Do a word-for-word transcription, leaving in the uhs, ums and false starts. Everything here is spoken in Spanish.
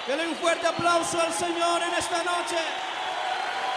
Dele un fuerte aplauso al Señor en esta noche.